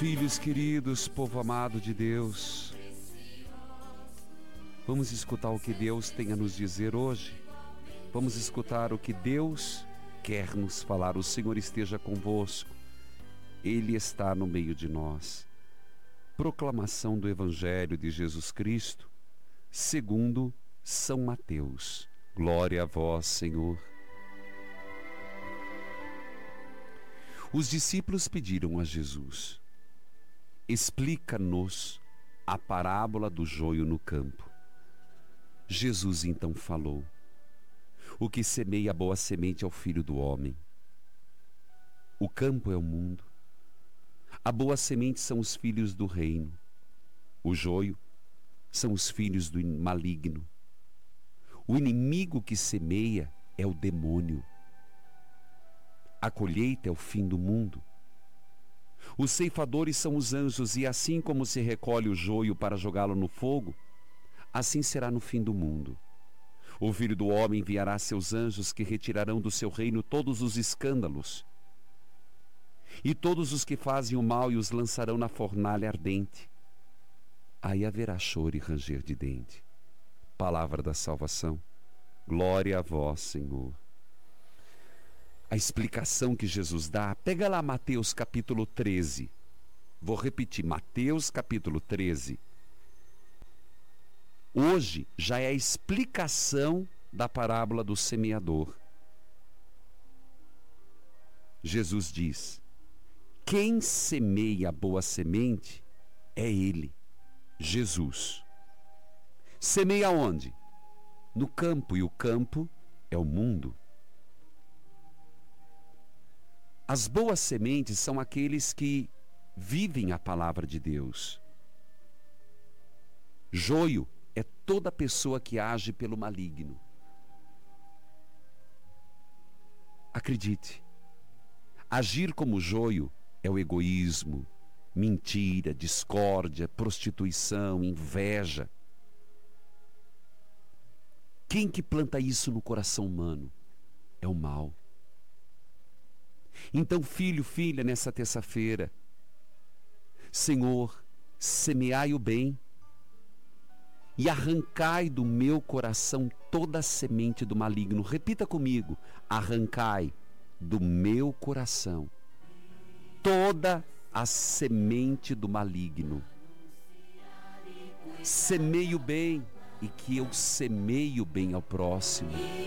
Filhos queridos, povo amado de Deus, vamos escutar o que Deus tem a nos dizer hoje. Vamos escutar o que Deus quer nos falar. O Senhor esteja convosco, Ele está no meio de nós. Proclamação do Evangelho de Jesus Cristo, segundo São Mateus. Glória a vós, Senhor. Os discípulos pediram a Jesus: explica-nos a parábola do joio no campo. Jesus então falou: o que semeia a boa semente é o Filho do Homem. O campo é o mundo. A boa semente são os filhos do reino. O joio são os filhos do maligno. O inimigo que semeia é o demônio. A colheita é o fim do mundo. Os ceifadores são os anjos, e assim como se recolhe o joio para jogá-lo no fogo, assim será no fim do mundo. O Filho do Homem enviará seus anjos, que retirarão do seu reino todos os escândalos e todos os que fazem o mal, e os lançarão na fornalha ardente. Aí haverá choro e ranger de dente. Palavra da salvação. Glória a vós, Senhor. A explicação que Jesus dá, pega lá Mateus capítulo 13. Vou repetir, Mateus capítulo 13. Hoje já é a explicação da parábola do semeador. Jesus diz: quem semeia a boa semente é Ele, Jesus. Semeia onde? No campo, e o campo é o mundo. As boas sementes são aqueles que vivem a palavra de Deus. Joio é toda pessoa que age pelo maligno. Acredite, agir como joio é o egoísmo, mentira, discórdia, prostituição, inveja. Quem que planta isso no coração humano? É o mal. Então, filho, filha, nessa terça-feira, Senhor, semeai o bem e arrancai do meu coração toda a semente do maligno. Repita comigo: arrancai do meu coração toda a semente do maligno. Semeie o bem, e que eu semeie o bem ao próximo.